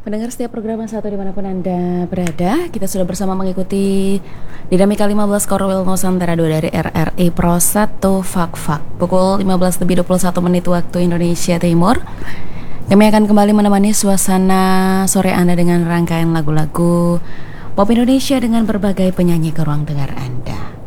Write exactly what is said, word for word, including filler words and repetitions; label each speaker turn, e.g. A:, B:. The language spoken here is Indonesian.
A: Pendengar setiap program satu dimanapun Anda berada, kita sudah bersama mengikuti Dinamika lima belas Korwil Nusantara dua dari R R I Pro satu Fak Fak. Pukul lima belas lebih dua puluh satu menit waktu Indonesia Timur. Kami akan kembali menemani suasana sore Anda dengan rangkaian lagu-lagu pop Indonesia dengan berbagai penyanyi ke ruang dengar Anda.